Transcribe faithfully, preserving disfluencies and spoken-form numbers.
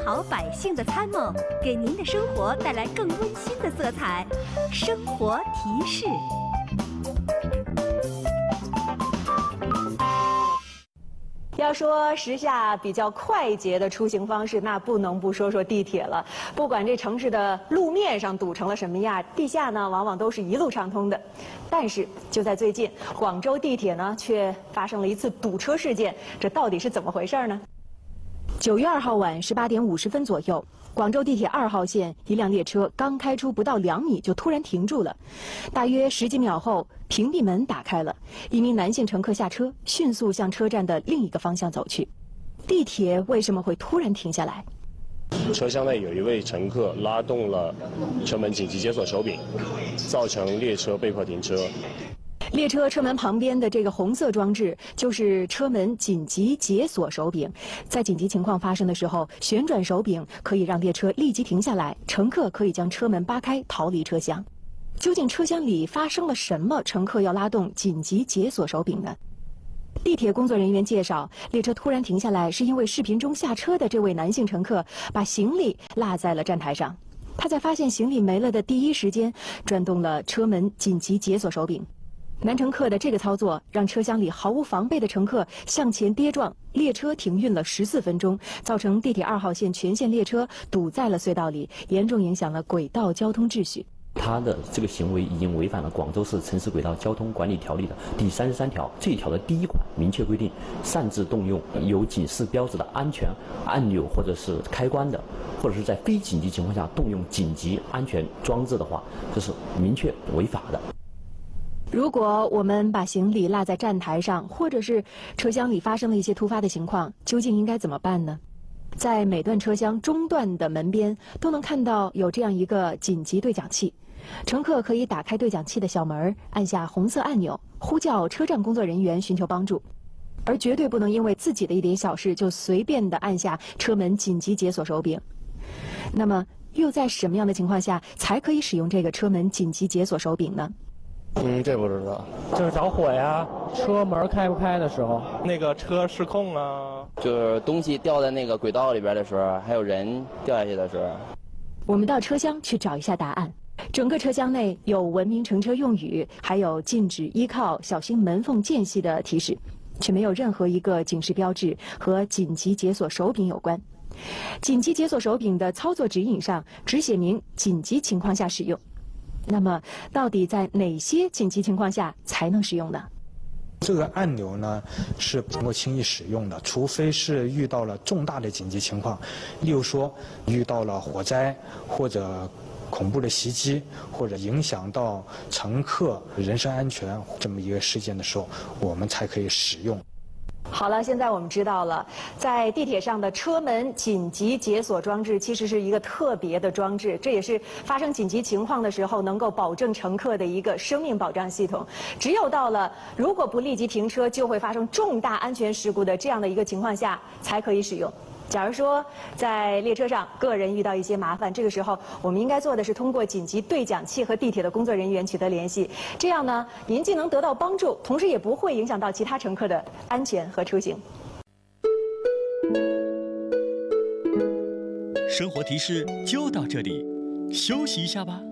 好百姓的参谋，给您的生活带来更温馨的色彩。生活提示。 要说时下比较快捷的出行方式，那不能不说说地铁了。不管这城市的路面上堵成了什么样，地下呢往往都是一路畅通的。但是就在最近，广州地铁呢却发生了一次堵车事件，这到底是怎么回事呢？九月二号晚十八点五十分左右，广州地铁二号线一辆列车刚开出不到两米就突然停住了，大约十几秒后，屏蔽门打开了，一名男性乘客下车，迅速向车站的另一个方向走去。地铁为什么会突然停下来？ 车厢内有一位乘客拉动了车门紧急解锁手柄，造成列车被迫停车。 列车车门旁边的这个红色装置就是车门紧急解锁手柄，在紧急情况发生的时候，旋转手柄可以让列车立即停下来，乘客可以将车门扒开逃离车厢。究竟车厢里发生了什么，乘客要拉动紧急解锁手柄呢？地铁工作人员介绍，列车突然停下来是因为视频中下车的这位男性乘客把行李落在了站台上，他在发现行李没了的第一时间转动了车门紧急解锁手柄。男乘客的这个操作让车厢里毫无防备的乘客向前跌撞，列车停运了十四分钟，造成地铁二号线全线列车堵在了隧道里，严重影响了轨道交通秩序。 他的这个行为已经违反了广州市城市轨道交通管理条例的第三十三条，这一条的第一款明确规定，擅自动用有警示标志的安全按钮或者是开关的，或者是在非紧急情况下动用紧急安全装置的话，这是明确违法的。 如果我们把行李落在站台上，或者是车厢里发生了一些突发的情况，究竟应该怎么办呢？在每段车厢中段的门边都能看到有这样一个紧急对讲器，乘客可以打开对讲器的小门，按下红色按钮，呼叫车站工作人员寻求帮助，而绝对不能因为自己的一点小事就随便的按下车门紧急解锁手柄。那么，又在什么样的情况下才可以使用这个车门紧急解锁手柄呢？ 嗯，这不知道。 就是着火呀，车门开不开的时候， 那个车失控啊， 就是东西掉在那个轨道里边的时候，还有人掉下去的时候。 我们到车厢去找一下答案。整个车厢内有文明乘车用语，还有禁止依靠、小心门缝间隙的提示，却没有任何一个警示标志和紧急解锁手柄有关。紧急解锁手柄的操作指引上只写明紧急情况下使用。那么，到底在哪些紧急情况下才能使用呢？ 这个按钮呢是不能够轻易使用的，除非是遇到了重大的紧急情况，例如说遇到了火灾或者恐怖的袭击，或者影响到乘客人身安全这么一个事件的时候，我们才可以使用。 好了，现在我们知道了，在地铁上的车门紧急解锁装置其实是一个特别的装置，这也是发生紧急情况的时候能够保证乘客的一个生命保障系统。只有到了如果不立即停车就会发生重大安全事故的这样的一个情况下才可以使用。假如说在列车上个人遇到一些麻烦，这个时候我们应该做的是通过紧急对讲器和地铁的工作人员取得联系，这样呢，您既能得到帮助，同时也不会影响到其他乘客的安全和出行。 生活提示就到这里，休息一下吧。